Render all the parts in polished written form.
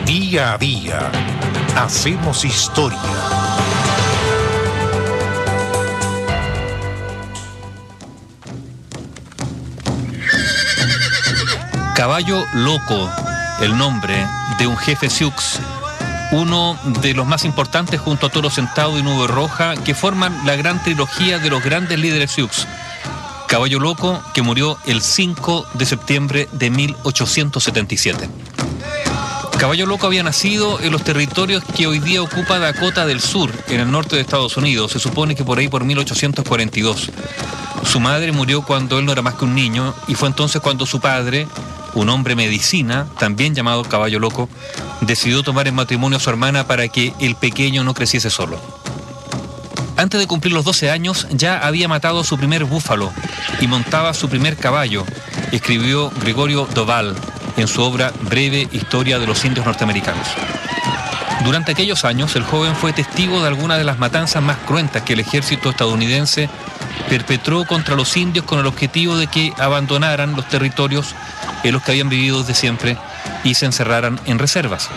Día a día hacemos historia. Caballo Loco, el nombre de un jefe Sioux, uno de los más importantes junto a Toro Sentado y Nube Roja, que forman la gran trilogía de los grandes líderes Sioux. Caballo Loco, que murió el 5 de septiembre de 1877. Caballo Loco había nacido en los territorios que hoy día ocupa Dakota del Sur, en el norte de Estados Unidos, se supone que por ahí por 1842. Su madre murió cuando él no era más que un niño, y fue entonces cuando su padre, un hombre medicina, también llamado Caballo Loco, decidió tomar en matrimonio a su hermana para que el pequeño no creciese solo. Antes de cumplir los 12 años, ya había matado a su primer búfalo y montaba su primer caballo, escribió Gregorio Doval en su obra Breve Historia de los Indios Norteamericanos. Durante aquellos años, el joven fue testigo de algunas de las matanzas más cruentas que el ejército estadounidense perpetró contra los indios con el objetivo de que abandonaran los territorios en los que habían vivido desde siempre y se encerraran en reservas.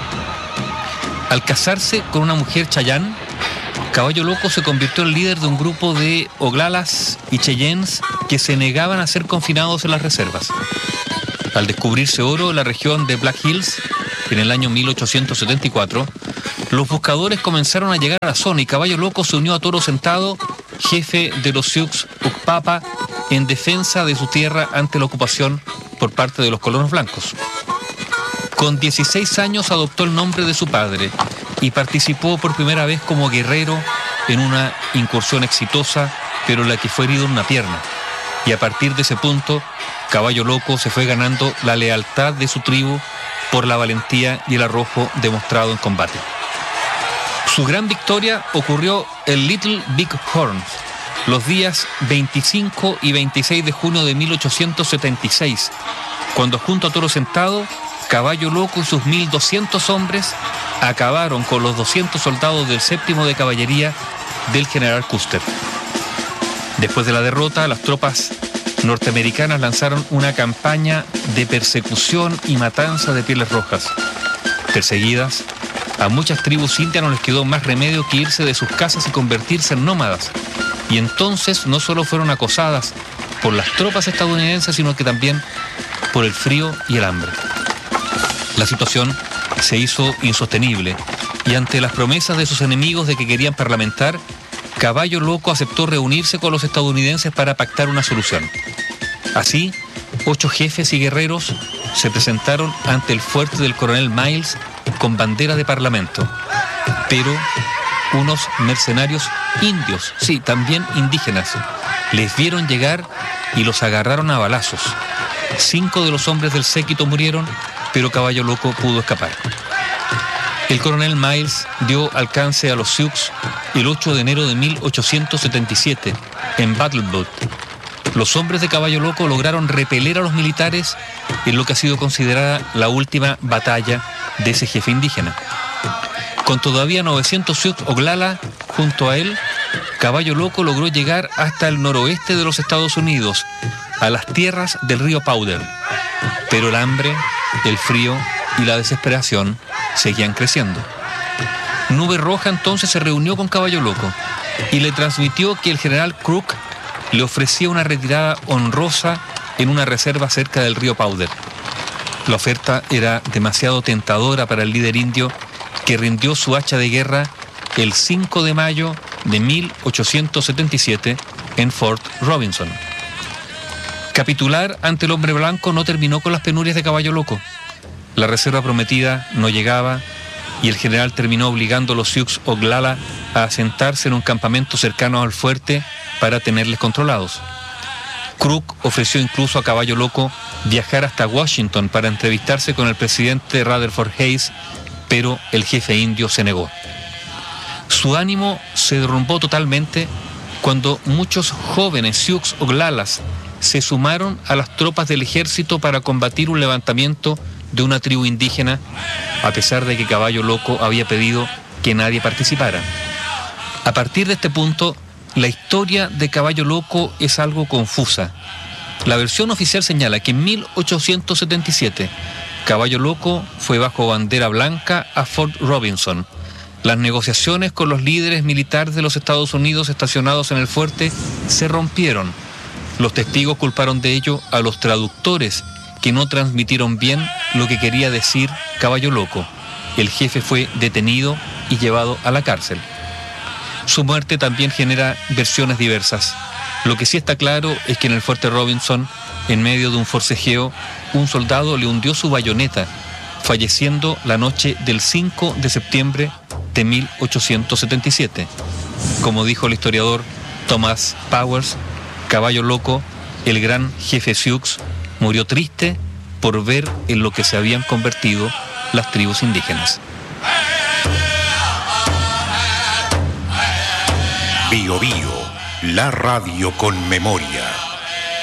Al casarse con una mujer Chayán, Caballo Loco se convirtió en líder de un grupo de Oglalas y Cheyennes que se negaban a ser confinados en las reservas. Al descubrirse oro en la región de Black Hills, en el año 1874, los buscadores comenzaron a llegar a la zona y Caballo Loco se unió a Toro Sentado, jefe de los Sioux Ukpapa, en defensa de su tierra ante la ocupación por parte de los colonos blancos. Con 16 años adoptó el nombre de su padre y participó por primera vez como guerrero en una incursión exitosa, pero en la que fue herido en una pierna. Y a partir de ese punto, Caballo Loco se fue ganando la lealtad de su tribu por la valentía y el arrojo demostrado en combate. Su gran victoria ocurrió en Little Big Horn, los días 25 y 26 de junio de 1876, cuando junto a Toro Sentado, Caballo Loco y sus 1.200 hombres acabaron con los 200 soldados del 7º de Caballería del general Custer. Después de la derrota, las tropas norteamericanas lanzaron una campaña de persecución y matanza de pieles rojas. Perseguidas, a muchas tribus indias no les quedó más remedio que irse de sus casas y convertirse en nómadas. Y entonces no solo fueron acosadas por las tropas estadounidenses, sino que también por el frío y el hambre. La situación se hizo insostenible y ante las promesas de sus enemigos de que querían parlamentar, Caballo Loco aceptó reunirse con los estadounidenses para pactar una solución. Así, 8 jefes y guerreros se presentaron ante el fuerte del coronel Miles con bandera de parlamento, pero unos mercenarios indios, sí, también indígenas, les vieron llegar y los agarraron a balazos. 5 de los hombres del séquito murieron, pero Caballo Loco pudo escapar. El coronel Miles dio alcance a los Sioux el 8 de enero de 1877 en Battle Butte. Los hombres de Caballo Loco lograron repeler a los militares en lo que ha sido considerada la última batalla de ese jefe indígena. Con todavía 900 Sioux Oglala junto a él, Caballo Loco logró llegar hasta el noroeste de los Estados Unidos, a las tierras del río Powder. Pero el hambre, el frío y la desesperación seguían creciendo. Nube Roja entonces se reunió con Caballo Loco y le transmitió que el general Crook le ofrecía una retirada honrosa en una reserva cerca del río Powder. La oferta era demasiado tentadora para el líder indio, que rindió su hacha de guerra el 5 de mayo de 1877 en Fort Robinson. Capitular ante el hombre blanco no terminó con las penurias de Caballo Loco. La reserva prometida no llegaba y el general terminó obligando a los Sioux Oglala a asentarse en un campamento cercano al fuerte para tenerles controlados. Crook ofreció incluso a Caballo Loco viajar hasta Washington para entrevistarse con el presidente Rutherford Hayes, pero el jefe indio se negó. Su ánimo se derrumbó totalmente cuando muchos jóvenes Sioux Oglalas se sumaron a las tropas del ejército para combatir un levantamiento de una tribu indígena, a pesar de que Caballo Loco había pedido que nadie participara. A partir de este punto, la historia de Caballo Loco es algo confusa. La versión oficial señala que en 1877 Caballo Loco fue bajo bandera blanca a Fort Robinson. Las negociaciones con los líderes militares de los Estados Unidos estacionados en el fuerte se rompieron. Los testigos culparon de ello a los traductores, que no transmitieron bien lo que quería decir Caballo Loco. El jefe fue detenido y llevado a la cárcel. Su muerte también genera versiones diversas. Lo que sí está claro es que en el fuerte Robinson, en medio de un forcejeo, un soldado le hundió su bayoneta, falleciendo la noche del 5 de septiembre de 1877. Como dijo el historiador Thomas Powers, Caballo Loco, el gran jefe Sioux, murió triste por ver en lo que se habían convertido las tribus indígenas. Bio Bio, la radio con memoria.